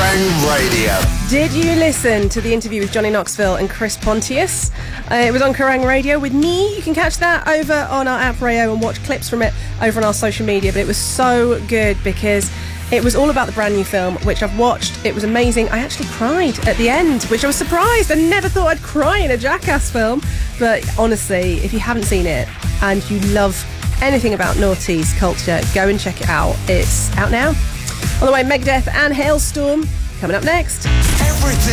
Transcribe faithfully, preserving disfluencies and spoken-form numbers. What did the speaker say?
Kerrang Radio. Did you listen to the interview with Johnny Knoxville and Chris Pontius? Uh, it was on Kerrang Radio with me. You can catch that over on our app Rayo and watch clips from it over on our social media. But it was so good because it was all about the brand new film, which I've watched. It was amazing. I actually cried at the end, which I was surprised. I never thought I'd cry in a Jackass film. But honestly, if you haven't seen it and you love anything about noughties culture, go and check it out. It's out now. On the way, Megadeth and Hailstorm coming up next. Everything